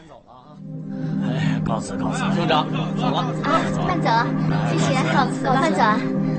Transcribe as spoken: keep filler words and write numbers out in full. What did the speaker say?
哎，告辞告辞，兄长，走了。 啊，慢走，谢谢，告辞，老范走。